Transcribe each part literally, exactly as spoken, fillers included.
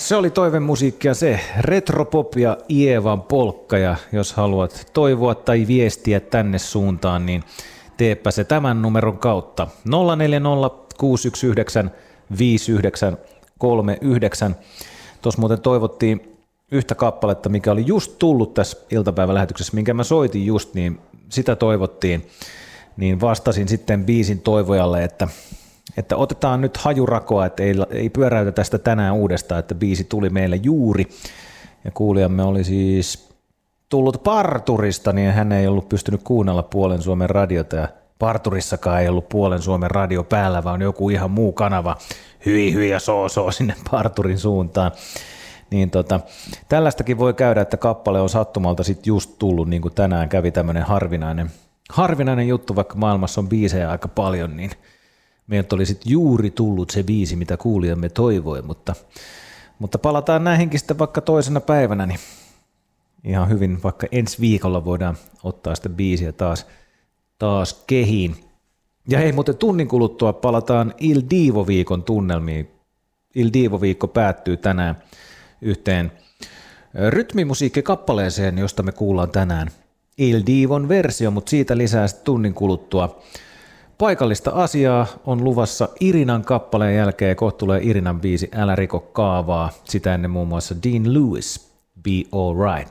Se oli toivemusiikkia se, retropop ja Ievan polkka, ja jos haluat toivoa tai viestiä tänne suuntaan, niin teepä se tämän numeron kautta nolla neljä nolla kuusi yksi yhdeksän viisi yhdeksän kolme yhdeksän. Tuossa muuten toivottiin yhtä kappaletta, mikä oli just tullut tässä iltapäivälähetyksessä, minkä mä soitin just, niin sitä toivottiin, niin vastasin sitten biisin toivojalle, että että otetaan nyt hajurakoa, että ei, ei pyöräytä tästä tänään uudestaan, että biisi tuli meille juuri. Ja kuulijamme oli siis tullut parturista, niin hän ei ollut pystynyt kuunnella Puolen Suomen radiota. Ja parturissakaan ei ollut Puolen Suomen radio päällä, vaan joku ihan muu kanava. Hyi hyi ja soo soo sinne parturin suuntaan. Niin tota, tällaistakin voi käydä, että kappale on sattumalta sitten just tullut, niin kuin tänään kävi tämmöinen harvinainen, harvinainen juttu, vaikka maailmassa on biisejä aika paljon, niin meiltä oli sitten juuri tullut se biisi, mitä kuulijamme toivoi, mutta, mutta palataan näihinkin sitten vaikka toisena päivänä, niin ihan hyvin vaikka ensi viikolla voidaan ottaa sitä biisiä taas, taas kehiin. Ja hei, muuten tunnin kuluttua palataan Il Divo-viikon tunnelmiin. Il Divo-viikko päättyy tänään yhteen rytmimusiikkikappaleeseen, josta me kuullaan tänään Il Divon versio, mutta siitä lisää sitten tunnin kuluttua. Paikallista asiaa on luvassa Irinan kappaleen jälkeen, kohta tulee Irinan biisi Älä riko kaavaa, sitä ennen muun muassa Dean Lewis, Be Alright.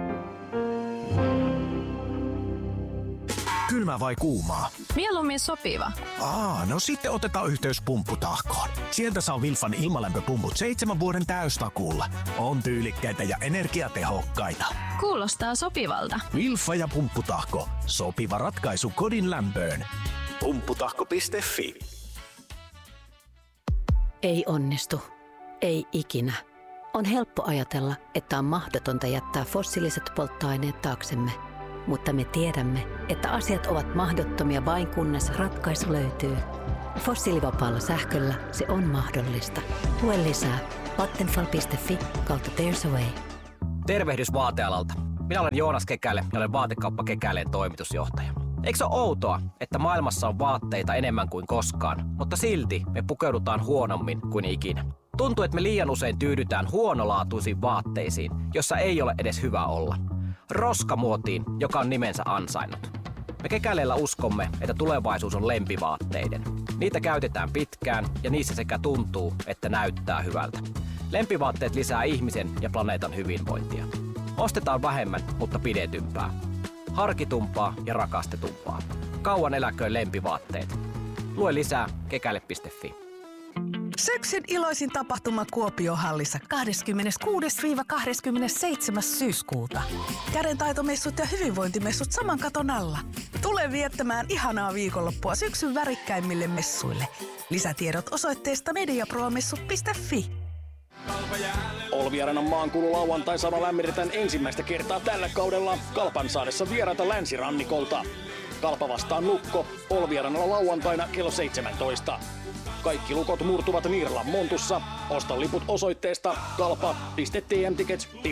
Kylmä vai kuumaa? Mieluummin sopiva. Aa, no sitten otetaan yhteys Pumpputahkoon. Sieltä saa Wilfan ilmalämpöpumput seitsemän vuoden täystakuulla. On tyylikkäitä ja energiatehokkaita. Kuulostaa sopivalta. Wilfa ja Pumpputahko. Sopiva ratkaisu kodin lämpöön. Pumpputahko piste fi. Ei onnistu. Ei ikinä. On helppo ajatella, että on mahdotonta jättää fossiiliset polttoaineet taaksemme. Mutta me tiedämme, että asiat ovat mahdottomia vain kunnes ratkaisu löytyy. Fossiilivapaalla sähköllä se on mahdollista. Lue lisää vattenfall piste fi kautta There's a Way. Tervehdys vaatealalta. Minä olen Joonas Kekäle ja olen Vaatekauppa Kekäleen toimitusjohtaja. Eikö se ole outoa, että maailmassa on vaatteita enemmän kuin koskaan, mutta silti me pukeudutaan huonommin kuin ikinä? Tuntuu, että me liian usein tyydytään huonolaatuisiin vaatteisiin, jossa ei ole edes hyvä olla. Roskamuotiin, joka on nimensä ansainnut. Me Kekäleellä uskomme, että tulevaisuus on lempivaatteiden. Niitä käytetään pitkään ja niissä sekä tuntuu, että näyttää hyvältä. Lempivaatteet lisää ihmisen ja planeetan hyvinvointia. Ostetaan vähemmän, mutta pidetympää. Harkitumpaa ja rakastetumpaa. Kauan eläköön lempivaatteet. Lue lisää kekäle piste fi. Syksyn iloisin tapahtuma Kuopio-hallissa kahdeskymmeneskuudes kahdeskymmenesseitsemäs syyskuuta. Kädentaitomessut ja hyvinvointimessut saman katon alla. Tule viettämään ihanaa viikonloppua syksyn värikkäimmille messuille. Lisätiedot osoitteesta mediapromessut piste fi. Olviarenan maankulu lauantai sama lämmitetään ensimmäistä kertaa tällä kaudella Kalpan saadessa vieraita länsirannikolta. Kalpa vastaan Lukko Olviarenalla lauantaina kello seitsemäntoista. Kaikki lukot murtuvat Niiralan Montussa. Osta liput osoitteesta kalpa piste t m tickets piste